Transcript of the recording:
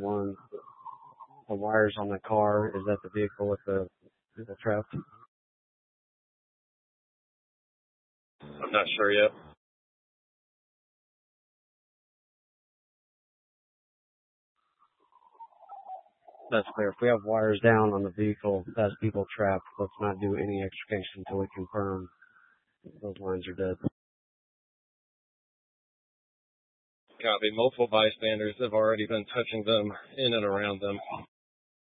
one, the wires on the car, is that the vehicle with the people trapped? I'm not sure yet. That's clear. If we have wires down on the vehicle, that's people trapped. Let's not do any extrication until we confirm those lines are dead. Copy. Multiple bystanders have already been touching them in and around them.